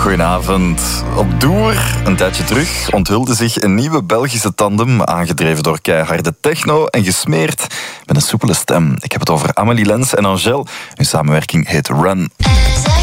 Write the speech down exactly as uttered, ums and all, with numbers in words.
Goedenavond. Op Doer, een tijdje terug, onthulde zich een nieuwe Belgische tandem, aangedreven door keiharde techno en gesmeerd met een soepele stem. Ik heb het over Amélie Lens en Angèle. Hun samenwerking heet Run.